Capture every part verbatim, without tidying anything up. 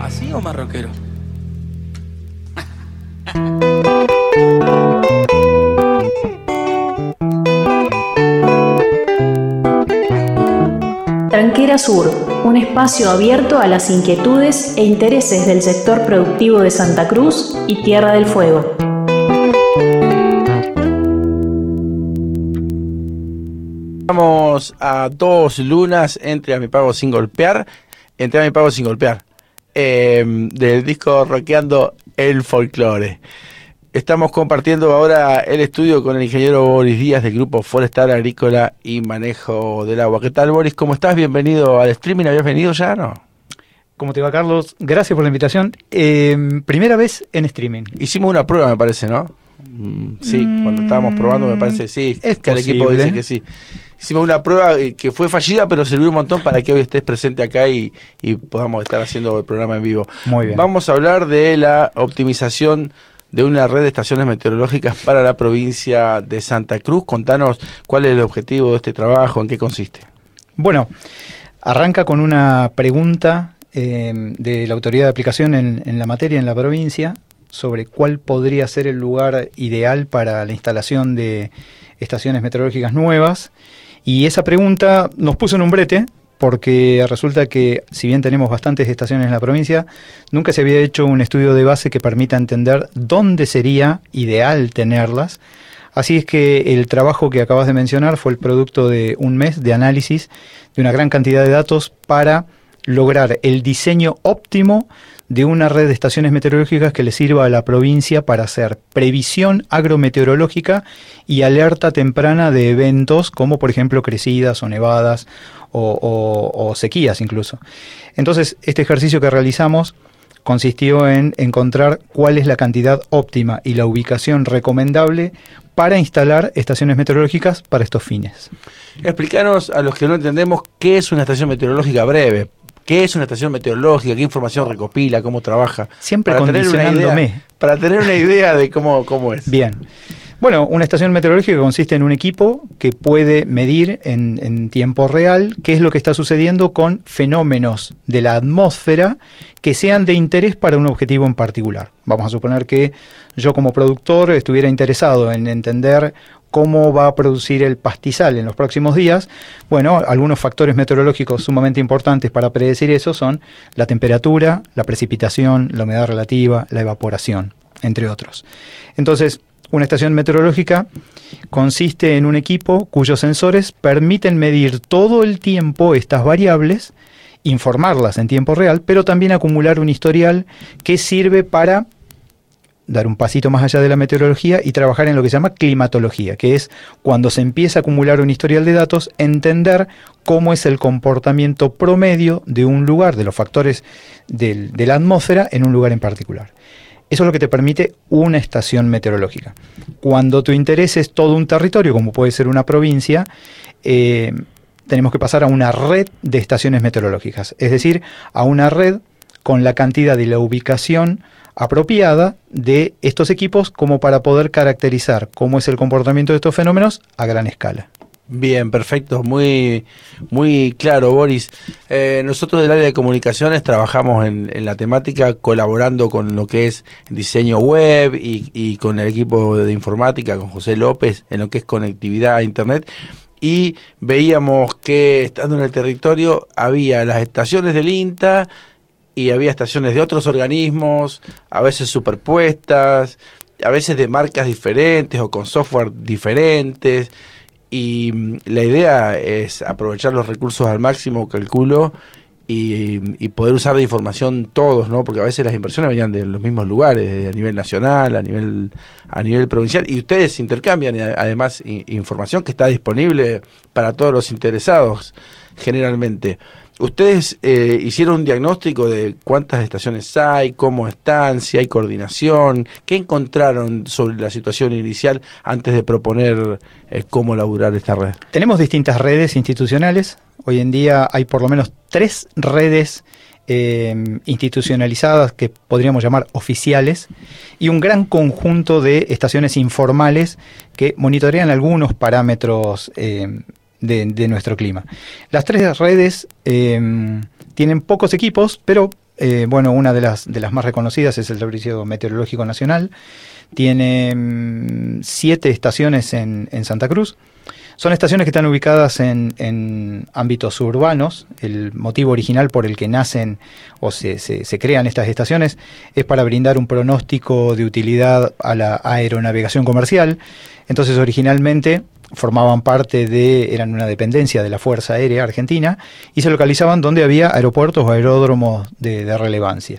¿Así o más rockero? Tranquera Sur, un espacio abierto a las inquietudes e intereses del sector productivo de Santa Cruz y Tierra del Fuego. Vamos a dos lunas entre a mi pago sin golpear, entre a mi pago sin golpear, eh, del disco Rockeando el Folclore. Estamos compartiendo ahora el estudio con el ingeniero Boris Díaz del Grupo Forestal Agrícola y Manejo del Agua. ¿Qué tal, Boris? ¿Cómo estás? Bienvenido al streaming. ¿Habías venido ya, no? ¿Cómo te va, Carlos? Gracias por la invitación. Eh, primera vez en streaming. Hicimos una prueba, me parece, ¿no? Mm, sí, mm, cuando estábamos probando, me parece, sí, es que el equipo dice que sí. Hicimos una prueba que fue fallida, pero sirvió un montón para que hoy estés presente acá y, y podamos estar haciendo el programa en vivo. Muy bien. Vamos a hablar de la optimización de una red de estaciones meteorológicas para la provincia de Santa Cruz. Contanos cuál es el objetivo de este trabajo, en qué consiste. Bueno, arranca con una pregunta eh, de la autoridad de aplicación en, en la materia en la provincia sobre cuál podría ser el lugar ideal para la instalación de estaciones meteorológicas nuevas. Y esa pregunta nos puso en un brete, porque resulta que, si bien tenemos bastantes estaciones en la provincia, nunca se había hecho un estudio de base que permita entender dónde sería ideal tenerlas. Así es que el trabajo que acabas de mencionar fue el producto de un mes de análisis de una gran cantidad de datos para lograr el diseño óptimo de una red de estaciones meteorológicas que le sirva a la provincia para hacer previsión agrometeorológica y alerta temprana de eventos como, por ejemplo, crecidas o nevadas o, o, o sequías incluso. Entonces, este ejercicio que realizamos consistió en encontrar cuál es la cantidad óptima y la ubicación recomendable para instalar estaciones meteorológicas para estos fines. Explícanos a los que no entendemos qué es una estación meteorológica breve. ¿Qué es una estación meteorológica? ¿Qué información recopila? ¿Cómo trabaja? Siempre para condicionándome. Tener una idea, para tener una idea de cómo, cómo es. Bien. Bueno, una estación meteorológica consiste en un equipo que puede medir en, en tiempo real qué es lo que está sucediendo con fenómenos de la atmósfera que sean de interés para un objetivo en particular. Vamos a suponer que yo como productor estuviera interesado en entender cómo va a producir el pastizal en los próximos días. Bueno, algunos factores meteorológicos sumamente importantes para predecir eso son la temperatura, la precipitación, la humedad relativa, la evaporación, entre otros. Entonces, una estación meteorológica consiste en un equipo cuyos sensores permiten medir todo el tiempo estas variables, informarlas en tiempo real, pero también acumular un historial que sirve para dar un pasito más allá de la meteorología y trabajar en lo que se llama climatología, que es cuando se empieza a acumular un historial de datos, entender cómo es el comportamiento promedio de un lugar, de los factores del, de la atmósfera en un lugar en particular. Eso es lo que te permite una estación meteorológica. Cuando tu interés es todo un territorio, como puede ser una provincia, eh, tenemos que pasar a una red de estaciones meteorológicas, es decir, a una red con la cantidad y la ubicación apropiada de estos equipos como para poder caracterizar cómo es el comportamiento de estos fenómenos a gran escala. Bien, perfecto, muy muy claro, Boris. Eh, nosotros del área de comunicaciones trabajamos en, en la temática, colaborando con lo que es diseño web y, y con el equipo de informática, con José López, en lo que es conectividad a internet. Y veíamos que, estando en el territorio, había las estaciones del INTA y había estaciones de otros organismos, a veces superpuestas, a veces de marcas diferentes o con software diferentes. Y la idea es aprovechar los recursos al máximo, calculo, y, y poder usar de información todos, ¿no? Porque a veces las inversiones venían de los mismos lugares, a nivel nacional, a nivel a nivel provincial, y ustedes intercambian además información que está disponible para todos los interesados, generalmente. Ustedes eh, hicieron un diagnóstico de cuántas estaciones hay, cómo están, si hay coordinación. ¿Qué encontraron sobre la situación inicial antes de proponer eh, cómo laburar esta red? Tenemos distintas redes institucionales. Hoy en día hay por lo menos tres redes eh, institucionalizadas que podríamos llamar oficiales y un gran conjunto de estaciones informales que monitorean algunos parámetros eh, De, de nuestro clima. Las tres redes eh, tienen pocos equipos, pero Eh, bueno, una de las, de las más reconocidas es el Servicio Meteorológico Nacional. Tiene mmm, siete estaciones en, en Santa Cruz. Son estaciones que están ubicadas en, en ámbitos urbanos. El motivo original por el que nacen o se, se, se crean estas estaciones es para brindar un pronóstico de utilidad a la aeronavegación comercial. Entonces, originalmente formaban parte de, eran una dependencia de la Fuerza Aérea Argentina y se localizaban donde había aeropuertos o aeródromos de, de relevancia.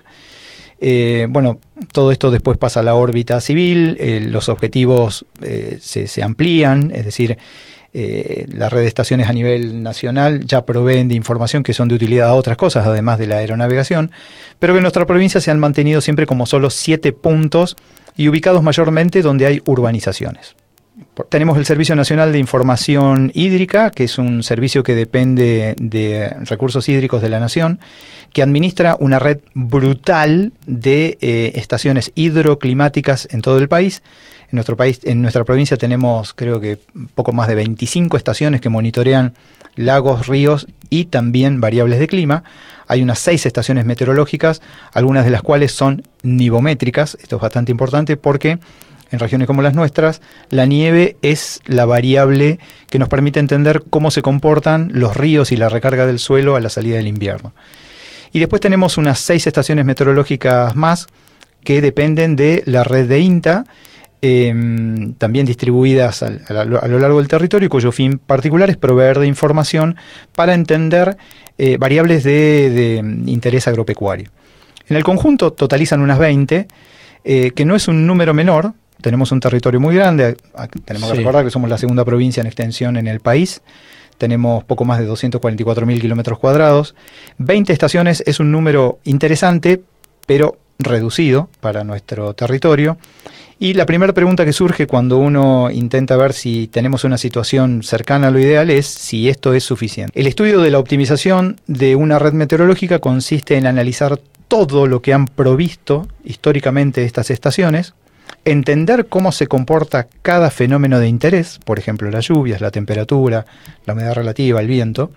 Eh, bueno, todo esto después pasa a la órbita civil, eh, los objetivos eh, se, se amplían, es decir, eh, la red de estaciones a nivel nacional ya proveen de información que son de utilidad a otras cosas, además de la aeronavegación, pero que en nuestra provincia se han mantenido siempre como solo siete puntos y ubicados mayormente donde hay urbanizaciones. Tenemos el Servicio Nacional de Información Hídrica, que es un servicio que depende de recursos hídricos de la Nación, que administra una red brutal de eh, estaciones hidroclimáticas en todo el país. En nuestro país, en nuestra provincia tenemos, creo que poco más de veinticinco estaciones que monitorean lagos, ríos y también variables de clima. Hay unas seis estaciones meteorológicas, algunas de las cuales son nivométricas. Esto es bastante importante porque en regiones como las nuestras, la nieve es la variable que nos permite entender cómo se comportan los ríos y la recarga del suelo a la salida del invierno. Y después tenemos unas seis estaciones meteorológicas más que dependen de la red de INTA, eh, también distribuidas a, a, lo, a lo largo del territorio, y cuyo fin particular es proveer de información para entender eh, variables de, de interés agropecuario. En el conjunto totalizan unas veinte, eh, que no es un número menor. Tenemos un territorio muy grande, tenemos que sí. recordar que somos la segunda provincia en extensión en el país, tenemos poco más de doscientos cuarenta y cuatro mil kilómetros cuadrados, veinte estaciones es un número interesante, pero reducido para nuestro territorio. Y la primera pregunta que surge cuando uno intenta ver si tenemos una situación cercana a lo ideal es si esto es suficiente. El estudio de la optimización de una red meteorológica consiste en analizar todo lo que han provisto históricamente estas estaciones, entender cómo se comporta cada fenómeno de interés, por ejemplo las lluvias, la temperatura, la humedad relativa, el viento,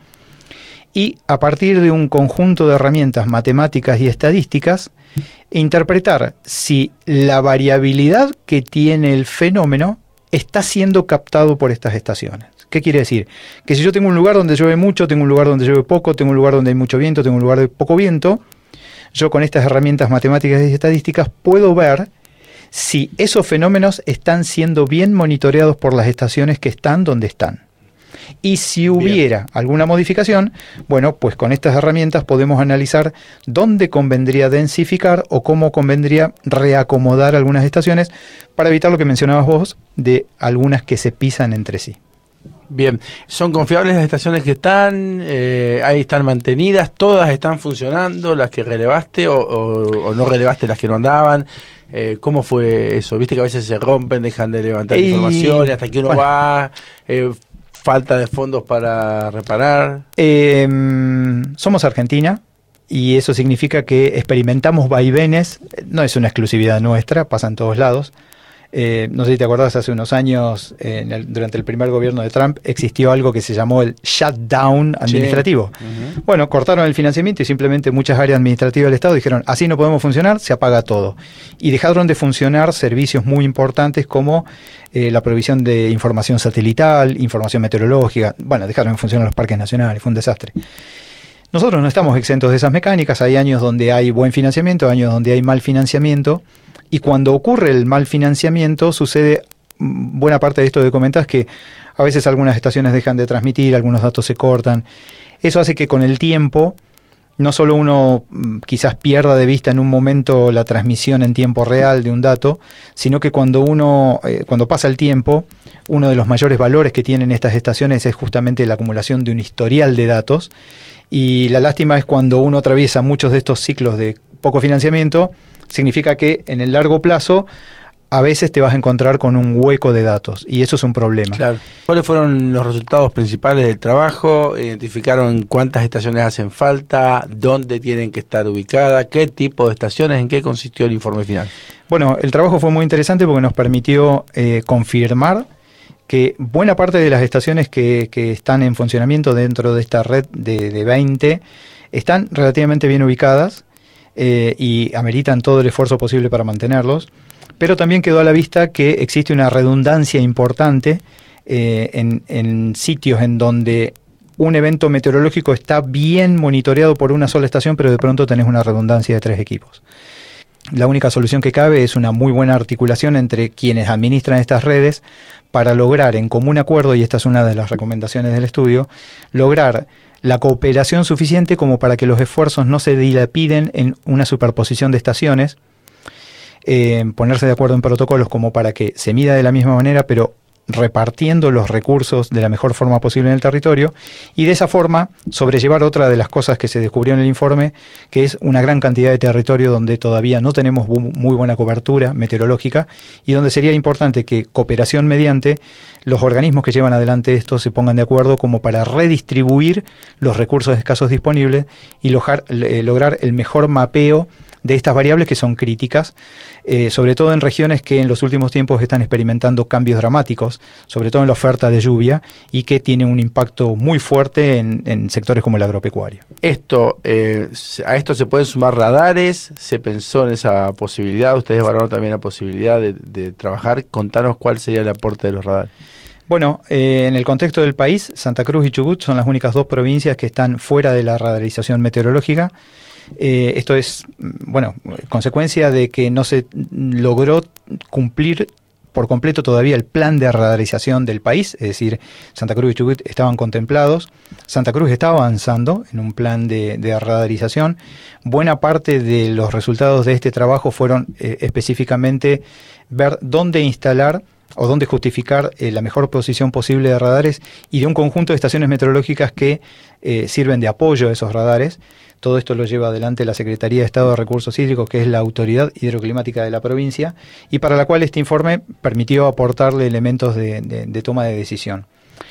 y a partir de un conjunto de herramientas matemáticas y estadísticas, interpretar si la variabilidad que tiene el fenómeno está siendo captado por estas estaciones. ¿Qué quiere decir? Que si yo tengo un lugar donde llueve mucho, tengo un lugar donde llueve poco, tengo un lugar donde hay mucho viento, tengo un lugar de poco viento, yo con estas herramientas matemáticas y estadísticas puedo ver si esos fenómenos están siendo bien monitoreados por las estaciones que están donde están. Y si hubiera bien. alguna modificación, bueno, pues con estas herramientas podemos analizar dónde convendría densificar o cómo convendría reacomodar algunas estaciones para evitar lo que mencionabas vos de algunas que se pisan entre sí. Bien, ¿son confiables las estaciones que están? Eh, ¿Ahí están mantenidas? ¿Todas están funcionando? ¿Las que relevaste o, o, o no relevaste las que no andaban? Eh, ¿Cómo fue eso? Viste que a veces se rompen, dejan de levantar y, información y hasta que uno bueno, va, eh, falta de fondos para reparar. Eh, somos Argentina y eso significa que experimentamos vaivenes, no es una exclusividad nuestra, pasa en todos lados. Eh, no sé si te acordás, hace unos años, eh, en el, durante el primer gobierno de Trump, existió algo que se llamó el shutdown administrativo. Sí. Uh-huh. Bueno, cortaron el financiamiento y simplemente muchas áreas administrativas del Estado dijeron, así no podemos funcionar, se apaga todo. Y dejaron de funcionar servicios muy importantes como eh, la provisión de información satelital, información meteorológica. Bueno, dejaron de funcionar los parques nacionales, fue un desastre. Nosotros no estamos exentos de esas mecánicas, hay años donde hay buen financiamiento, años donde hay mal financiamiento. Y cuando ocurre el mal financiamiento, sucede buena parte de esto que comentas, que a veces algunas estaciones dejan de transmitir, algunos datos se cortan. Eso hace que con el tiempo, no solo uno quizás pierda de vista en un momento la transmisión en tiempo real de un dato, sino que cuando uno, eh, cuando pasa el tiempo, uno de los mayores valores que tienen estas estaciones es justamente la acumulación de un historial de datos. Y la lástima es cuando uno atraviesa muchos de estos ciclos de poco financiamiento, significa que en el largo plazo a veces te vas a encontrar con un hueco de datos y eso es un problema. Claro. ¿Cuáles fueron los resultados principales del trabajo? ¿Identificaron cuántas estaciones hacen falta? ¿Dónde tienen que estar ubicadas? ¿Qué tipo de estaciones? ¿En qué consistió el informe final? Bueno, el trabajo fue muy interesante porque nos permitió eh, confirmar que buena parte de las estaciones que, que están en funcionamiento dentro de esta red de, de veinte están relativamente bien ubicadas. eh, y ameritan todo el esfuerzo posible para mantenerlos, pero también quedó a la vista que existe una redundancia importante eh, en, en sitios en donde un evento meteorológico está bien monitoreado por una sola estación, pero de pronto tenés una redundancia de tres equipos. La única solución que cabe es una muy buena articulación entre quienes administran estas redes para lograr en común acuerdo, y esta es una de las recomendaciones del estudio, lograr la cooperación suficiente como para que los esfuerzos no se dilapiden en una superposición de estaciones, eh, ponerse de acuerdo en protocolos como para que se mida de la misma manera, pero repartiendo los recursos de la mejor forma posible en el territorio, y de esa forma sobrellevar otra de las cosas que se descubrió en el informe, que es una gran cantidad de territorio donde todavía no tenemos muy buena cobertura meteorológica y donde sería importante que, cooperación mediante, los organismos que llevan adelante esto se pongan de acuerdo como para redistribuir los recursos escasos disponibles y lograr, eh, lograr el mejor mapeo de estas variables que son críticas, eh, sobre todo en regiones que en los últimos tiempos están experimentando cambios dramáticos, sobre todo en la oferta de lluvia, y que tiene un impacto muy fuerte en, en sectores como el agropecuario. Esto, eh, a esto se pueden sumar radares, se pensó en esa posibilidad, ustedes valoraron también la posibilidad de, de trabajar. Contanos cuál sería el aporte de los radares. Bueno, eh, en el contexto del país, Santa Cruz y Chubut son las únicas dos provincias que están fuera de la radarización meteorológica. Eh, esto es, bueno, consecuencia de que no se logró cumplir por completo todavía el plan de radarización del país, es decir, Santa Cruz y Chubut estaban contemplados. Santa Cruz está avanzando en un plan de, de radarización. Buena parte de los resultados de este trabajo fueron eh, específicamente ver dónde instalar o dónde justificar eh, la mejor posición posible de radares y de un conjunto de estaciones meteorológicas que eh, sirven de apoyo a esos radares. Todo esto lo lleva adelante la Secretaría de Estado de Recursos Hídricos, que es la autoridad hidroclimática de la provincia, y para la cual este informe permitió aportarle elementos de, de, de toma de decisión.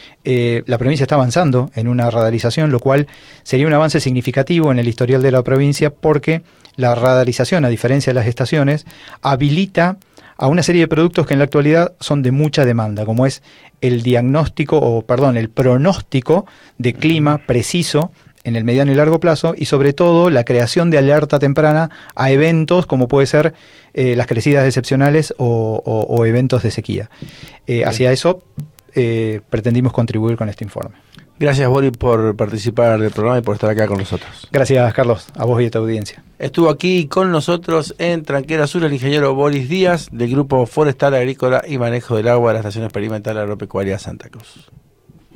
Eh, la provincia está avanzando en una radarización, lo cual sería un avance significativo en el historial de la provincia, porque la radarización, a diferencia de las estaciones, habilita a una serie de productos que en la actualidad son de mucha demanda, como es el diagnóstico, o perdón, el pronóstico de clima preciso en el mediano y largo plazo, y sobre todo la creación de alerta temprana a eventos como puede ser eh, las crecidas excepcionales o, o, o eventos de sequía. Eh, hacia eso eh, pretendimos contribuir con este informe. Gracias, Boris, por participar del programa y por estar acá con nosotros. Gracias, Carlos, a vos y a tu audiencia. Estuvo aquí con nosotros en Tranquera Sur el ingeniero Boris Díaz, del Grupo Forestal, Agrícola y Manejo del Agua de la Estación Experimental Agropecuaria Santa Cruz.